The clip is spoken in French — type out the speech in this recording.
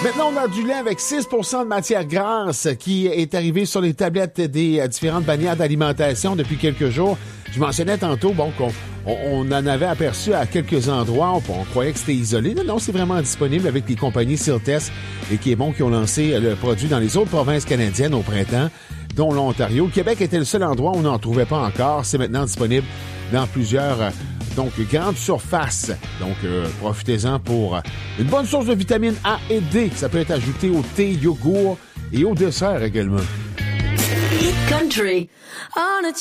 Maintenant, on a du lait avec 6% de matière grasse qui est arrivé sur les tablettes des différentes bannières d'alimentation depuis quelques jours. Je mentionnais tantôt, qu'on en avait aperçu à quelques endroits. On croyait que c'était isolé. Non, c'est vraiment disponible avec les compagnies Siltest et qui ont lancé le produit dans les autres provinces canadiennes au printemps, dont l'Ontario. Le Québec était le seul endroit où on n'en trouvait pas encore. C'est maintenant disponible dans plusieurs grandes surfaces. Donc, profitez-en pour une bonne source de vitamines A et D. Ça peut être ajouté au thé, yogourt et au dessert également. Country. On a